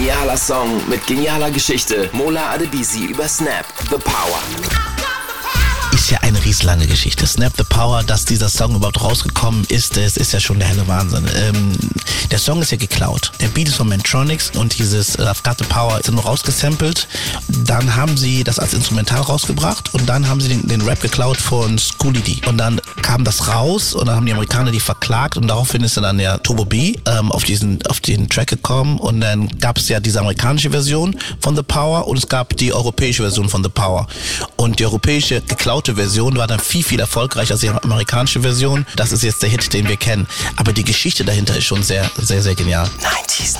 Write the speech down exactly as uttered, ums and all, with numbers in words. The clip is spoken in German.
Genialer Song mit genialer Geschichte. Mola Adebisi über Snap, The Power. Ist ja eine riesenlange Geschichte. Snap the Power, dass dieser Song überhaupt rausgekommen ist, es ist ja schon der helle Wahnsinn. Ähm, der Song ist ja geklaut. Der Beat ist von Mantronix und dieses I've Got the Power ist nur rausgesampelt. Dann haben sie das als Instrumental rausgebracht und dann haben sie den, den Rap geklaut von Schooly D. Und dann kam das raus und dann haben die Amerikaner die verklagt und daraufhin ist dann der Turbo B ähm, auf diesen auf den Track gekommen und dann gab es ja diese amerikanische Version von The Power und es gab die europäische Version von The Power. Und die europäische geklaute Version war dann viel, viel erfolgreicher als die amerikanische Version. Das ist jetzt der Hit, den wir kennen. Aber die Geschichte dahinter ist schon sehr, sehr, sehr genial. neunzig